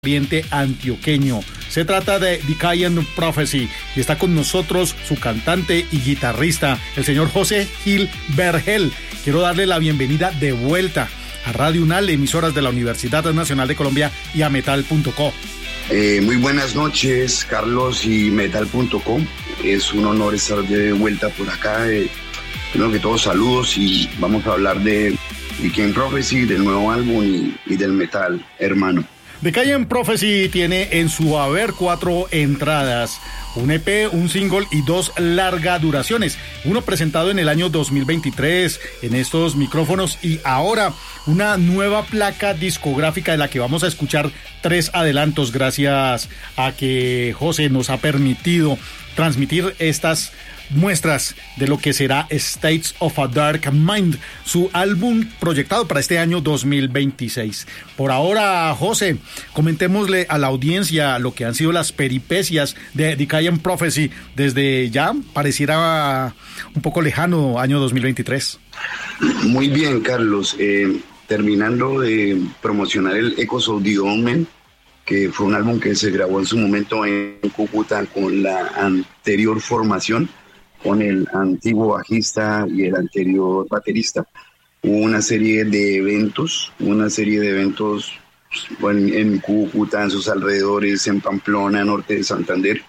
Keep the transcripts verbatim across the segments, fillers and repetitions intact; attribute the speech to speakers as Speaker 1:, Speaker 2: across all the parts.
Speaker 1: oriente antioqueño. Se trata de Decayan Prophecy y está con nosotros su cantante y guitarrista, el señor José Gil Vergel. Quiero darle la bienvenida de vuelta a Radio UNAL, emisoras de la Universidad Nacional de Colombia, y a metal punto co.
Speaker 2: Eh, muy buenas noches, Carlos y metal punto com. Es un honor estar de vuelta por acá. Eh, primero que todo, saludos, y vamos a hablar de Decayan Prophecy, del nuevo álbum y, y del metal, hermano.
Speaker 1: Decayan Prophecy tiene en su haber cuatro entradas, un E P, un single y dos larga duraciones. Uno presentado en el año dos mil veintitrés en estos micrófonos, y ahora una nueva placa discográfica de la que vamos a escuchar tres adelantos, gracias a que José nos ha permitido transmitir estas muestras de lo que será States of a Dark Mind, su álbum proyectado para este año dos mil veintiséis. Por ahora, José, comentémosle a la audiencia lo que han sido las peripecias de Decayan Prophecy desde ya pareciera un poco lejano año dos mil veintitrés.
Speaker 2: Muy bien, Carlos. Eh, terminando de promocionar el Echoes of the Omen, que fue un álbum que se grabó en su momento en Cúcuta con la anterior formación, con el antiguo bajista y el anterior baterista. Hubo una serie de eventos, una serie de eventos bueno, en Cúcuta, en sus alrededores, en Pamplona, norte de Santander,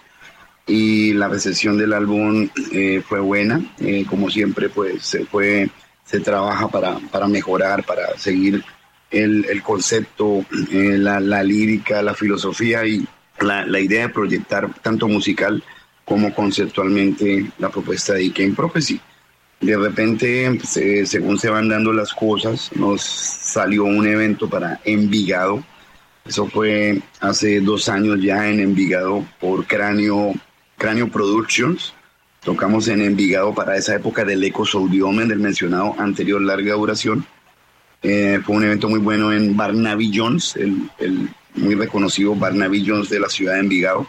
Speaker 2: y la recepción del álbum eh, fue buena. Eh, como siempre, pues se fue, se trabaja para, para mejorar, para seguir el, el concepto, eh, la, la lírica, la filosofía y la, la idea de proyectar tanto musical como conceptualmente la propuesta de Decayan Prophecy. De repente, se, según se van dando las cosas, nos salió un evento para Envigado. Eso fue hace dos años ya en Envigado por Cráneo, Cráneo Productions. Tocamos en Envigado para esa época del Echoes of the Omen, del mencionado anterior larga duración. Eh, fue un evento muy bueno en Barnaby Jones, el, el muy reconocido Barnaby Jones de la ciudad de Envigado.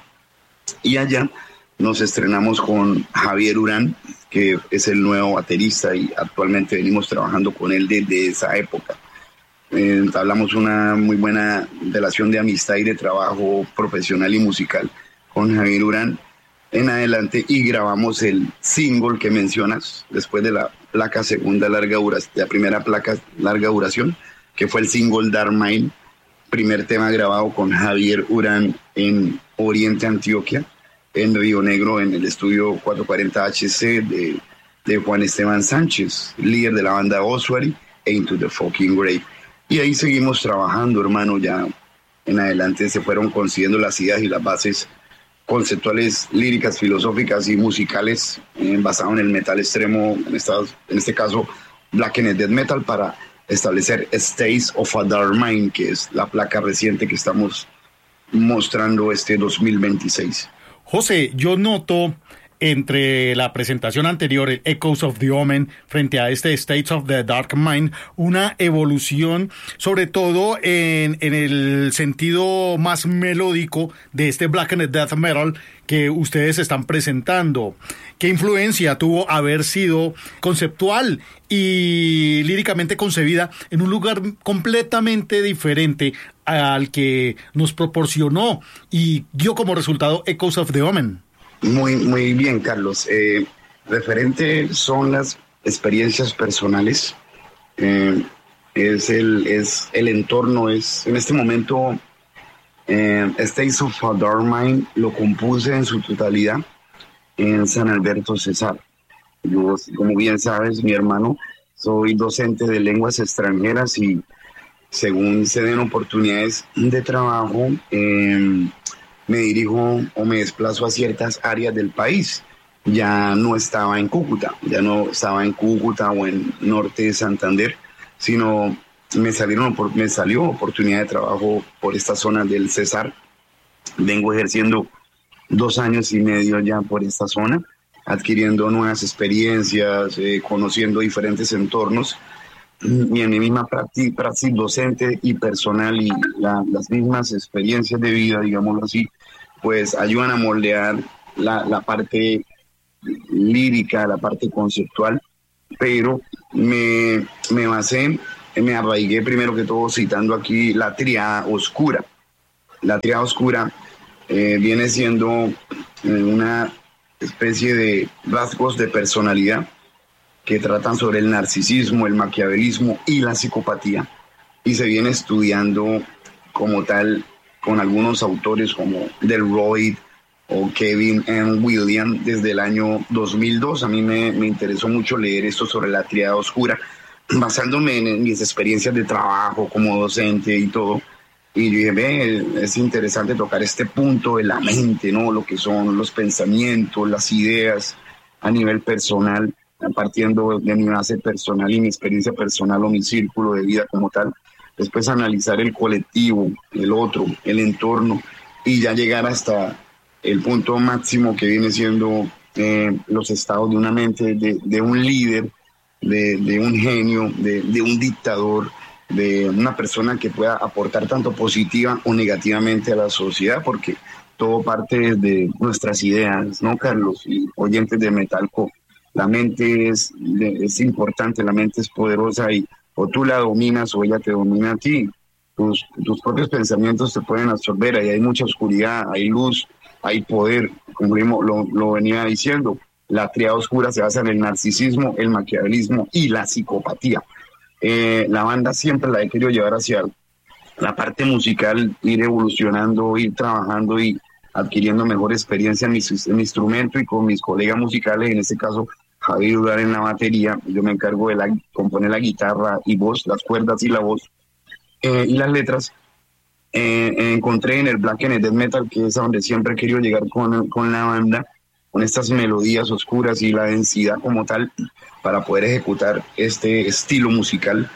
Speaker 2: Y allá nos estrenamos con Javier Urán, que es el nuevo baterista, y actualmente venimos trabajando con él desde esa época. Eh, entablamos una muy buena relación de amistad y de trabajo profesional y musical con Javier Urán en adelante, y grabamos el single que mencionas después de la placa segunda larga duración, la primera placa larga duración, que fue el single Dark Mind, primer tema grabado con Javier Urán en Oriente Antioquia, en Río Negro, en el estudio cuatrocientos cuarenta H C de, de Juan Esteban Sánchez, líder de la banda Ossuary e Into the Fucking Grave. Y ahí seguimos trabajando, hermano. Ya en adelante se fueron consiguiendo las ideas y las bases conceptuales, líricas, filosóficas y musicales, eh, basado en el metal extremo, en, estados, en este caso Blackened Death Metal, para establecer States of a Dark Mind, que es la placa reciente que estamos mostrando este dos mil veintiséis.
Speaker 1: José, yo noto entre la presentación anterior, el Echoes of the Omen, frente a este States of the Dark Mind, una evolución, sobre todo en, en el sentido más melódico de este Blackened Death Metal que ustedes están presentando. ¿Qué influencia tuvo haber sido conceptual y líricamente concebida en un lugar completamente diferente al que nos proporcionó y dio como resultado Echoes of the Omen?
Speaker 2: Muy, muy bien, Carlos. Eh, referente son las experiencias personales. Eh, es, el, es el entorno, es en este momento eh, States of a Dark Mind lo compuse en su totalidad en San Alberto, Cesar. Yo, como bien sabes, mi hermano, soy docente de lenguas extranjeras, y según se den oportunidades de trabajo, eh, me dirijo o me desplazo a ciertas áreas del país. Ya no estaba en Cúcuta, ya no estaba en Cúcuta o en norte de Santander, sino me, salieron, me salió oportunidad de trabajo por esta zona del Cesar. Vengo ejerciendo dos años y medio ya por esta zona, adquiriendo nuevas experiencias, eh, conociendo diferentes entornos, y en mi misma práctica docente y personal, y la, las mismas experiencias de vida, digámoslo así, pues ayudan a moldear la, la parte lírica, la parte conceptual, pero me, me basé, me arraigué primero que todo citando aquí la tríada oscura. la triada oscura eh, viene siendo eh, una especie de rasgos de personalidad que tratan sobre el narcisismo, el maquiavelismo y la psicopatía, y se viene estudiando como tal con algunos autores como Delroyd o Kevin M. Williams desde el año dos mil dos. A mí me, me interesó mucho leer esto sobre la triada oscura, basándome en, en mis experiencias de trabajo como docente y todo. Y yo dije, ve, es interesante tocar este punto de la mente, ¿no? Lo que son los pensamientos, las ideas a nivel personal, partiendo de mi base personal y mi experiencia personal o mi círculo de vida como tal. Después analizar el colectivo, el otro, el entorno, y ya llegar hasta el punto máximo que viene siendo eh, los estados de una mente, de, de un líder, de, de un genio, de, de un dictador, de una persona que pueda aportar tanto positiva o negativamente a la sociedad, porque todo parte de nuestras ideas, ¿no, Carlos? Y oyentes de Metalco, la mente es, es importante, la mente es poderosa y o tú la dominas o ella te domina a ti. Tus, tus propios pensamientos te pueden absorber, ahí hay mucha oscuridad, hay luz, hay poder, como lo, lo venía diciendo. La triada oscura se basa en el narcisismo, el maquiavelismo y la psicopatía. Eh, la banda siempre la he querido llevar hacia la parte musical, ir evolucionando, ir trabajando y adquiriendo mejor experiencia en mi, en mi instrumento y con mis colegas musicales, en este caso Javier Udar en la batería. Yo me encargo de la, componer la guitarra y voz, las cuerdas y la voz, eh, y las letras. Eh, encontré en el black and el death metal, que es a donde siempre he querido llegar con, con la banda, con estas melodías oscuras y la densidad como tal, para poder ejecutar este estilo musical.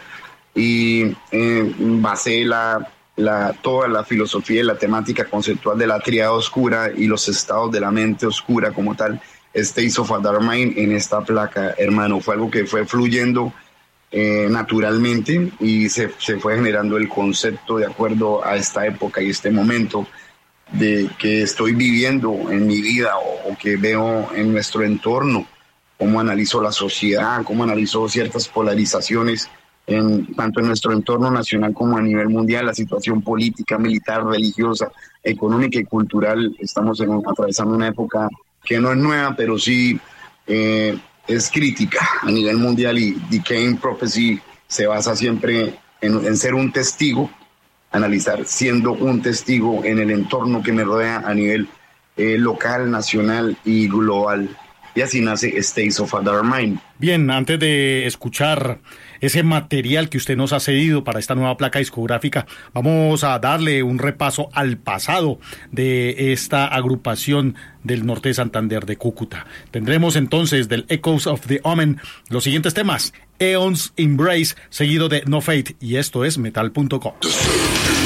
Speaker 2: Y eh, basé la, la, toda la filosofía y la temática conceptual de la triada oscura y los estados de la mente oscura como tal, States of a Dark Mind, en esta placa, hermano. Fue algo que fue fluyendo eh, naturalmente y se, se fue generando el concepto de acuerdo a esta época y este momento de que estoy viviendo en mi vida o, o que veo en nuestro entorno, cómo analizo la sociedad, cómo analizo ciertas polarizaciones en, tanto en nuestro entorno nacional como a nivel mundial, la situación política, militar, religiosa, económica y cultural. Estamos en, atravesando una época que no es nueva, pero sí eh, es crítica a nivel mundial, y Decaying Prophecy se basa siempre en, en ser un testigo, analizar siendo un testigo en el entorno que me rodea a nivel eh, local, nacional y global. Y así nace States of a Dark Mind.
Speaker 1: Bien, antes de escuchar ese material que usted nos ha cedido para esta nueva placa discográfica, vamos a darle un repaso al pasado de esta agrupación del norte de Santander, de Cúcuta. Tendremos entonces del Echoes of the Omen los siguientes temas: Aeon's Embrace, seguido de No Fate, y esto es metal punto com.